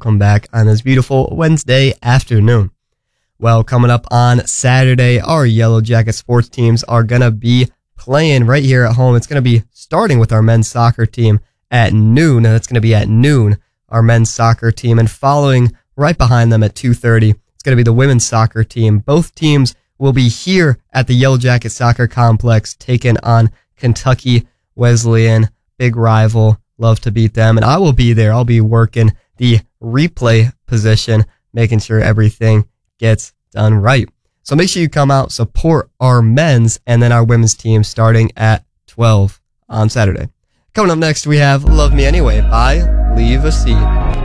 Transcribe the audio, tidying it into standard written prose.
welcome back on this beautiful Wednesday afternoon. Well, coming up on Saturday, our Yellow Jacket sports teams are going to be playing right here at home. It's going to be starting with our men's soccer team at noon, and it's going to be at noon, our men's soccer team, and following right behind them at 2:30, it's going to be the women's soccer team. Both teams will be here at the Yellow Jacket Soccer Complex taking on Kentucky Wesleyan, big rival. Love to beat them, and I will be there. I'll be working the replay position, making sure everything gets done right. So make sure you come out, support our men's and then our women's team starting at 12 on Saturday. Coming up next, we have Love Me Anyway by Leave a Seed.